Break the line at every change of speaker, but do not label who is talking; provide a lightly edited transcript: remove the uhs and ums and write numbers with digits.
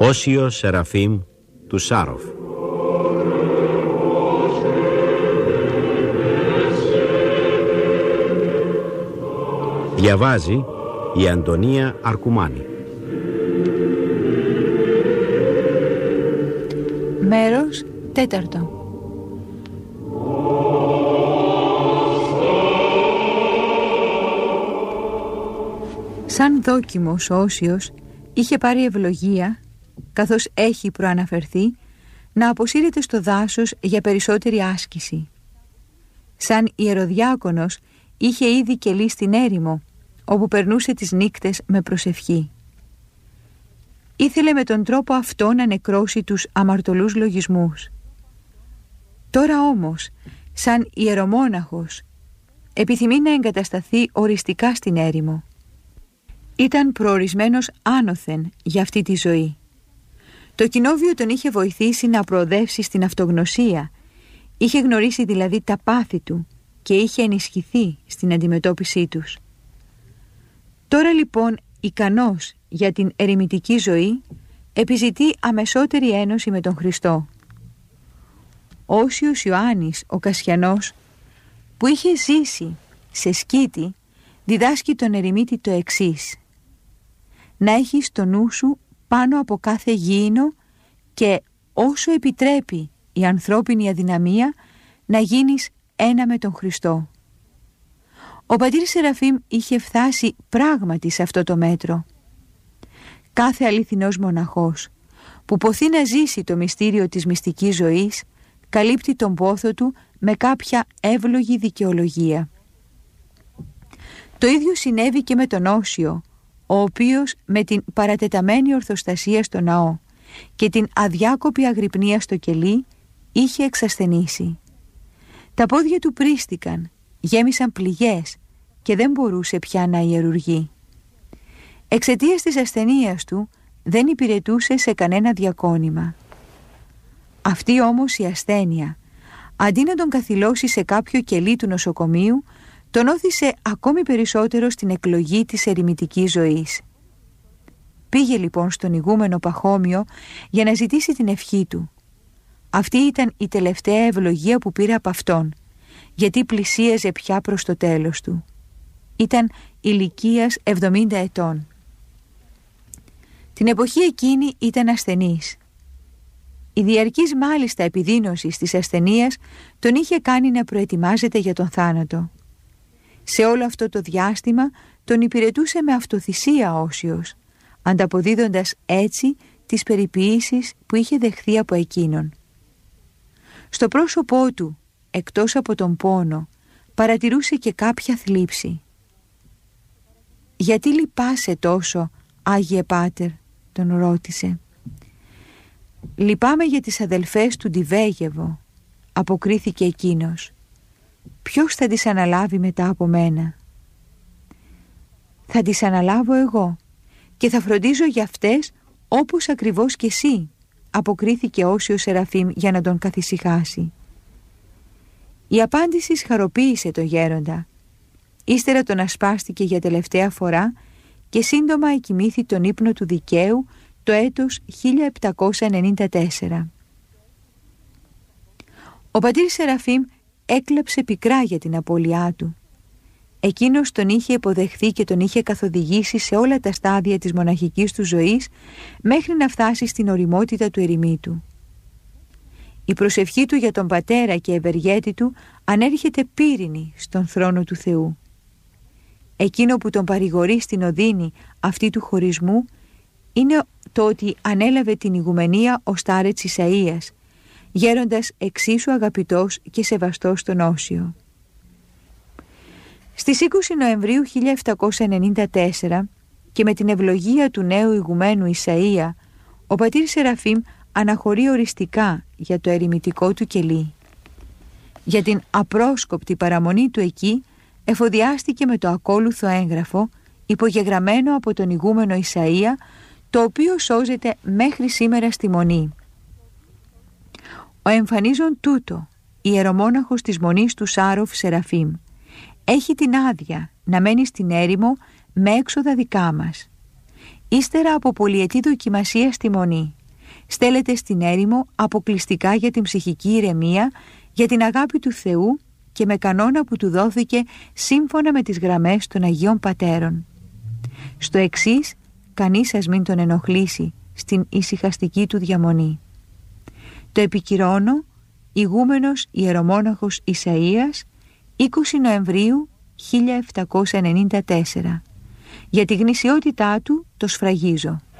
Όσιο Σεραφείμ του Σάροφ. Διαβάζει η Αντωνία Αρκουμάνη.
Μέρος τέταρτο. Σαν δόκιμος ο Όσιος είχε πάρει ευλογία, καθώς έχει προαναφερθεί, να αποσύρεται στο δάσος για περισσότερη άσκηση. Σαν ιεροδιάκονος είχε ήδη κελεί στην έρημο, όπου περνούσε τις νύκτες με προσευχή. Ήθελε με τον τρόπο αυτό να νεκρώσει τους αμαρτωλούς λογισμούς. Τώρα όμως, σαν ιερομόναχος, επιθυμεί να εγκατασταθεί οριστικά στην έρημο. Ήταν προορισμένος άνωθεν για αυτή τη ζωή. Το κοινόβιο τον είχε βοηθήσει να προοδεύσει στην αυτογνωσία, είχε γνωρίσει δηλαδή τα πάθη του και είχε ενισχυθεί στην αντιμετώπιση τους. Τώρα λοιπόν, ικανός για την ερημητική ζωή, επιζητεί αμεσότερη ένωση με τον Χριστό. Ο Όσιος Ιωάννης, ο Κασιανός, που είχε ζήσει σε σκήτη, διδάσκει τον ερημίτη το εξής: να έχεις το νου σου πάνω από κάθε γήινο και όσο επιτρέπει η ανθρώπινη αδυναμία να γίνεις ένα με τον Χριστό. Ο πατήρ Σεραφείμ είχε φτάσει πράγματι σε αυτό το μέτρο. Κάθε αληθινός μοναχός που ποθεί να ζήσει το μυστήριο της μυστικής ζωής καλύπτει τον πόθο του με κάποια εύλογη δικαιολογία. Το ίδιο συνέβη και με τον Όσιο, ο οποίος με την παρατεταμένη ορθοστασία στο ναό και την αδιάκοπη αγρυπνία στο κελί είχε εξασθενήσει. Τα πόδια του πρίστηκαν, γέμισαν πληγές και δεν μπορούσε πια να ιερουργεί. Εξαιτίας της ασθενείας του δεν υπηρετούσε σε κανένα διακόνημα. Αυτή όμως η ασθένεια, αντί να τον καθυλώσει σε κάποιο κελί του νοσοκομείου, τον όθησε ακόμη περισσότερο στην εκλογή της ερημητικής ζωής. Πήγε λοιπόν στον ηγούμενο Παχώμιο για να ζητήσει την ευχή του. Αυτή ήταν η τελευταία ευλογία που πήρε από αυτόν, γιατί πλησίαζε πια προς το τέλος του. Ήταν ηλικίας 70 ετών. Την εποχή εκείνη ήταν ασθενής. Η διαρκής μάλιστα επιδείνωση της ασθενείας τον είχε κάνει να προετοιμάζεται για τον θάνατο. Σε όλο αυτό το διάστημα τον υπηρετούσε με αυτοθυσία Όσιος, ανταποδίδοντας έτσι τις περιποιήσεις που είχε δεχθεί από εκείνον. Στο πρόσωπό του, εκτός από τον πόνο, παρατηρούσε και κάποια θλίψη. «Γιατί λυπάσαι τόσο, Άγιε Πάτερ?» τον ρώτησε. «Λυπάμαι για τις αδελφές του Ντιβέγεβο», αποκρίθηκε εκείνος. «Ποιος θα τις αναλάβει μετά από μένα?» «Θα τις αναλάβω εγώ και θα φροντίζω για αυτές όπως ακριβώς και εσύ», αποκρίθηκε Όσιος Σεραφείμ για να τον καθησυχάσει. Η απάντηση χαροποίησε τον γέροντα. Ύστερα τον ασπάστηκε για τελευταία φορά και σύντομα εκοιμήθη τον ύπνο του δικαίου το έτος 1794. Ο πατήρ Σεραφείμ έκλαψε πικρά για την απώλειά του. Εκείνος τον είχε υποδεχθεί και τον είχε καθοδηγήσει σε όλα τα στάδια της μοναχικής του ζωής μέχρι να φτάσει στην ωριμότητα του ερημίτου. Η προσευχή του για τον πατέρα και ευεργέτη του ανέρχεται πύρινη στον θρόνο του Θεού. Εκείνο που τον παρηγορεί στην οδύνη αυτή του χωρισμού είναι το ότι ανέλαβε την ηγουμενία ο στάρετς Ισαΐας, γέροντας εξίσου αγαπητός και σεβαστός στον Όσιο. Στις 20 Νοεμβρίου 1794 και με την ευλογία του νέου ηγουμένου Ισαΐα, ο πατήρ Σεραφείμ αναχωρεί οριστικά για το ερημητικό του κελί. Για την απρόσκοπτη παραμονή του εκεί εφοδιάστηκε με το ακόλουθο έγγραφο υπογεγραμμένο από τον ηγούμενο Ισαΐα, το οποίο σώζεται μέχρι σήμερα στη Μονή. Ο εμφανίζον τούτο, ιερομόναχος της Μονής του Σάροφ Σεραφείμ, έχει την άδεια να μένει στην έρημο με έξοδα δικά μας. Ύστερα από πολυετή δοκιμασία στη Μονή, στέλνεται στην έρημο αποκλειστικά για την ψυχική ηρεμία, για την αγάπη του Θεού και με κανόνα που του δόθηκε σύμφωνα με τις γραμμές των Αγίων Πατέρων. Στο εξής, κανείς σας μην τον ενοχλήσει στην ησυχαστική του διαμονή. Το επικυρώνω, ηγούμενος ιερομόναχος Ισαΐας, 20 Νοεμβρίου 1794. Για τη γνησιότητά του το σφραγίζω.